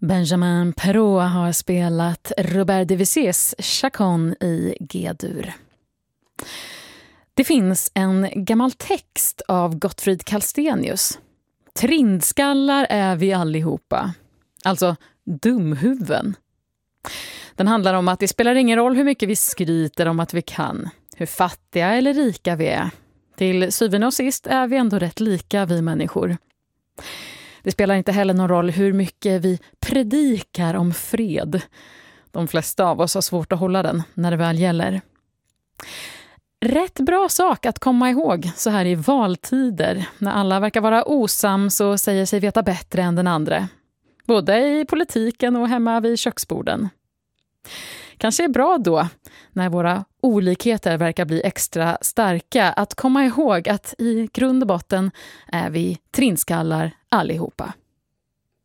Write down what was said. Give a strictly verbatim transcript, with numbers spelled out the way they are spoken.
Benjamin Perrault har spelat Robert Devizes Chacon i G-dur. Det finns en gammal text av Gottfrid Kallstenius. Trindskallar är vi allihopa. Alltså dumhuven. Den handlar om att det spelar ingen roll hur mycket vi skryter om att vi kan. Hur fattiga eller rika vi är. Till syvende och sist är vi ändå rätt lika, vi människor. Det spelar inte heller någon roll hur mycket vi predikar om fred. De flesta av oss har svårt att hålla den när det väl gäller. Rätt bra sak att komma ihåg så här i valtider, när alla verkar vara osams och säger sig veta bättre än den andra. Både i politiken och hemma vid köksborden. Kanske är bra då, när våra olikheter verkar bli extra starka, att komma ihåg att i grund och botten är vi trinskallar allihopa.